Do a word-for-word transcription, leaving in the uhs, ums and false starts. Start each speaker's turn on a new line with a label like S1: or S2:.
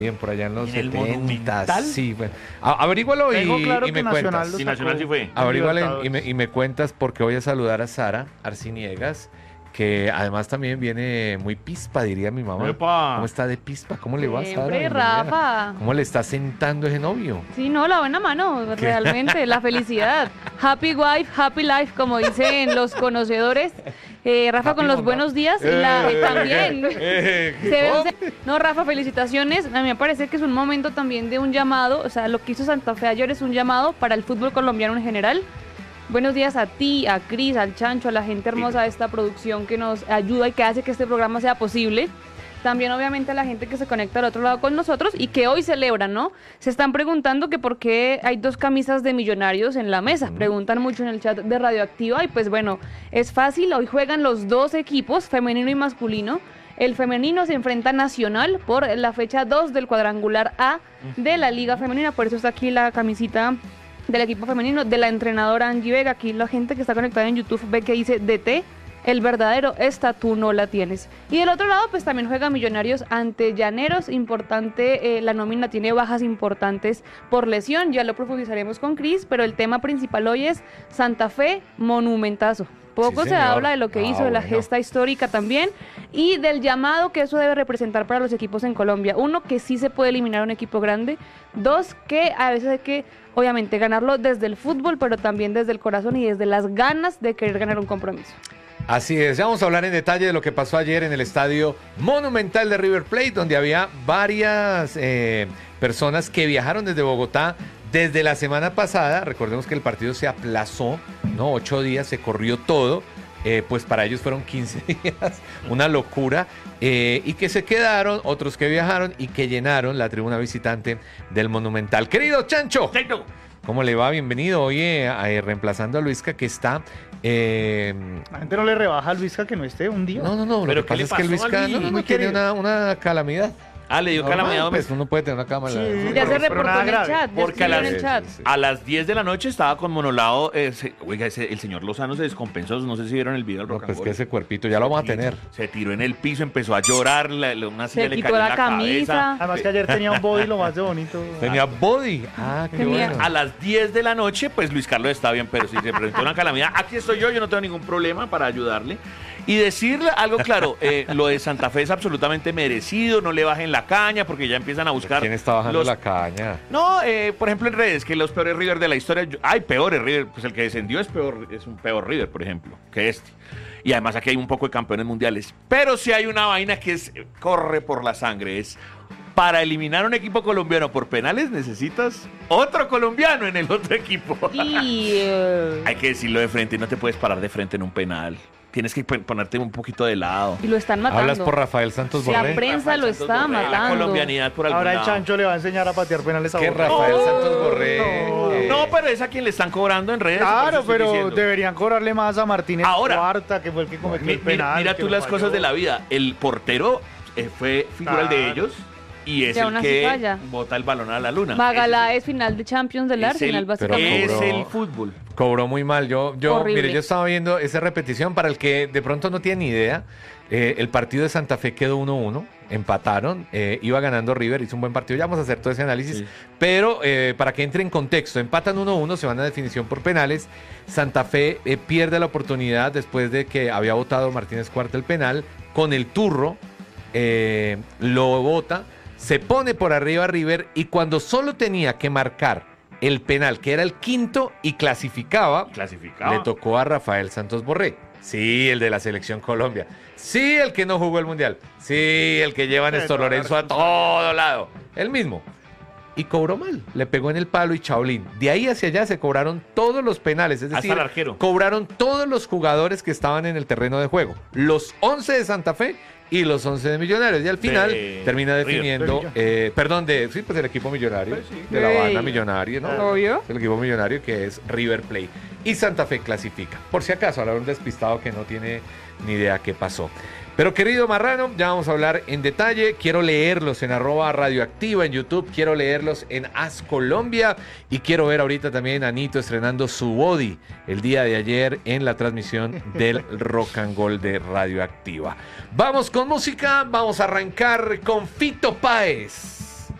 S1: Bien, por allá en los
S2: ¿En el
S1: setenta.
S2: Monumental?
S1: Sí, bueno. A- Averígualo y,
S3: Tengo claro
S1: y
S3: que
S1: me
S3: Nacional
S1: cuentas.
S3: lo
S2: Sí,
S3: sacó
S2: Nacional sí fue.
S3: en
S1: Averígualo y,
S3: Libertadores.
S1: me, y me cuentas porque voy a saludar a Sara Arciniegas, que además también viene muy pispa, diría mi mamá.
S2: ¡Epa!
S1: ¿Cómo está de pispa? ¿Cómo le va, Sara?
S4: Siempre,
S1: Bienvenida.
S4: Rafa.
S1: ¿Cómo le está sentando ese novio?
S4: Sí, no, la buena mano, realmente, la felicidad. Happy wife, happy life, como dicen los conocedores. Eh, Rafa,
S1: Happy
S4: con los
S1: Monday.
S4: buenos días y la,
S1: Eh,
S4: también.
S1: eh,
S4: Se ve- no, Rafa, felicitaciones. A mí me parece que es un momento también de un llamado. O sea, lo que hizo Santa Fe ayer es un llamado para el fútbol colombiano en general. Buenos días a ti, a Cris, al Chancho, a la gente hermosa de esta producción que nos ayuda y que hace que este programa sea posible. También obviamente a la gente que se conecta al otro lado con nosotros y que hoy celebran, ¿no? Se están preguntando que por qué hay dos camisas de Millonarios en la mesa. Preguntan mucho en el chat de Radioactiva y pues bueno, es fácil. Hoy juegan los dos equipos, femenino y masculino. El femenino se enfrenta a Nacional por la fecha dos del cuadrangular A de la Liga Femenina. Por eso está aquí la camisita del equipo femenino de la entrenadora Angie Vega. Aquí la gente que está conectada en YouTube ve que dice D T. El verdadero, esta tú no la tienes. Y del otro lado, pues también juega Millonarios ante Llaneros. Importante, eh, la nómina tiene bajas importantes por lesión. Ya lo profundizaremos con Cris, pero el tema principal hoy es Santa Fe, monumentazo. Poco
S1: Sí,
S4: se
S1: señor.
S4: habla de lo que
S1: Ah,
S4: hizo, de la
S1: bueno.
S4: gesta histórica también, y del llamado que eso debe representar para los equipos en Colombia. Uno, que sí se puede eliminar un equipo grande. Dos, que a veces hay que, obviamente, ganarlo desde el fútbol, pero también desde el corazón y desde las ganas de querer ganar un compromiso.
S1: Así es, ya vamos a hablar en detalle de lo que pasó ayer en el estadio Monumental de River Plate, donde había varias eh, personas que viajaron desde Bogotá desde la semana pasada. Recordemos que el partido se aplazó, ¿no? Ocho días, se corrió todo. Eh, pues para ellos fueron quince días, una locura, eh, y que se quedaron, otros que viajaron y que llenaron la tribuna visitante del Monumental. Querido Chancho,
S2: Chaito.
S1: ¿cómo le va? Bienvenido. Oye, eh, reemplazando a Luisca, que está... eh,
S3: La gente no le rebaja a Luisca que no esté un día.
S1: no, no, no,
S2: ¿Pero
S1: lo que
S2: qué
S1: pasa
S2: le
S1: es que
S2: pasó
S1: Luisca
S2: a Luis?
S1: no, no
S3: Muy
S1: tiene
S3: querido.
S1: una, una calamidad.
S2: Ah, le dio
S1: Normal,
S2: calamidad
S1: pues
S2: doméstica.
S1: uno puede tener una calamidad.
S3: Sí,
S4: Ya se
S3: pero
S4: reportó
S3: nada
S4: en el
S3: grave.
S4: chat, ya
S2: Porque a
S4: escribió
S2: las,
S4: en el chat.
S1: Sí, sí.
S2: a las diez de la noche estaba con Monolao. Eh, se- oiga, ese- el señor Lozano se descompensó. No sé si vieron el video del
S1: No,
S2: rock
S1: pues
S2: and
S1: que
S2: roll.
S1: ese cuerpito ya lo vamos a tener.
S2: Se tiró en el piso, empezó a llorar. la- la- una silla
S4: Se
S2: le
S4: quitó
S2: cayó en
S4: la
S2: la
S4: camisa.
S2: cabeza.
S3: Además que ayer tenía un body lo más de bonito.
S1: Tenía body. Ah, qué
S4: Tenía-
S1: bueno.
S2: A las diez de la noche, pues Luis Carlos está bien, pero si se presentó una calamidad, aquí estoy yo, yo no tengo ningún problema para ayudarle. Y decirle algo claro, eh, lo de Santa Fe es absolutamente merecido, no le bajen la caña porque ya empiezan a buscar...
S1: ¿Quién está bajando
S2: los-
S1: la caña?
S2: No, eh, por ejemplo en redes, que los peores River de la historia, yo- hay peores River, pues el que descendió es peor, es un peor River, por ejemplo, que este. Y además aquí hay un poco de campeones mundiales. Pero sí hay una vaina que es, corre por la sangre, es... Para eliminar un equipo colombiano por penales necesitas otro colombiano en el otro equipo.
S4: Y eh,
S2: Hay que decirlo de frente, no te puedes parar de frente en un penal. Tienes que p- ponerte un poquito de lado.
S4: y lo están matando.
S1: Hablas por Rafael Santos
S4: La
S1: Borré.
S4: prensa lo
S2: Santos
S4: está
S2: Borré, La
S4: matando.
S2: colombianidad por algún
S3: Ahora el
S2: lado.
S3: Chancho le va a enseñar a patear penales a
S1: ¿Qué
S3: Borré.
S1: Rafael
S4: No.
S1: Santos Borré?
S3: No.
S1: eh,
S2: No, pero es a quien le están cobrando en redes. por eso
S3: Claro,
S2: estoy
S3: pero
S2: diciendo.
S3: deberían cobrarle más a Martínez
S2: Ahora.
S3: Cuarta, que fue el que cometió
S2: Mi-
S3: el
S2: mira,
S3: penal.
S2: mira
S3: que
S2: tú
S3: lo
S2: las cosas
S3: falló.
S2: de la vida. El portero eh, fue figura
S3: Claro.
S2: de ellos y es
S4: Y aún
S2: el
S4: así
S2: que
S4: falla.
S2: bota el balón a la luna.
S4: Magalá
S2: Ese
S4: es final de Champions del
S2: es
S4: Arsenal,
S2: el,
S4: básicamente.
S1: Pero
S2: es
S1: cobró-
S2: el fútbol.
S1: Cobró muy mal. Yo, yo,
S4: Horrible.
S1: mire, yo estaba viendo esa repetición. Para el que de pronto no tiene ni idea, eh, el partido de Santa Fe quedó uno uno. Empataron, eh, iba ganando River, hizo un buen partido. Ya vamos a hacer todo ese análisis.
S2: Sí.
S1: Pero eh, para que entre en contexto, empatan uno uno, se van a definición por penales. Santa Fe eh, pierde la oportunidad después de que había votado Martínez Cuarta el penal. Con el turro, eh, lo vota, se pone por arriba River y cuando solo tenía que marcar el penal, que era el quinto y clasificaba,
S2: Clasificado.
S1: le tocó a Rafael Santos Borré. Sí, el de la selección Colombia. Sí, el que no jugó el Mundial. Sí, el que lleva a Néstor
S3: toda la
S1: Lorenzo a todo lado. El mismo. Y cobró mal. Le pegó en el palo y chaolín. De ahí hacia allá se cobraron todos los penales. Es
S2: Hasta
S1: decir,
S2: el arquero.
S1: cobraron todos los jugadores que estaban en el terreno de juego. Los once de Santa Fe y los once de Millonarios. Y al final
S2: De
S1: termina
S2: River.
S1: definiendo,
S3: De
S1: eh, perdón, de sí, pues el equipo millonario,
S3: Pues sí.
S1: de la banda
S4: Ey.
S1: millonaria, ¿no?
S4: Obvio.
S1: El equipo millonario que es River Plate. Y Santa Fe clasifica. Por si acaso, habrá un despistado que no tiene ni idea qué pasó. Pero querido Marrano, ya vamos a hablar en detalle. Quiero leerlos en arroba radioactiva en YouTube, quiero leerlos en As Colombia y quiero ver ahorita también a Nito estrenando su body el día de ayer en la transmisión del Rock and Roll de Radioactiva. Vamos con música, vamos a arrancar con Fito Páez.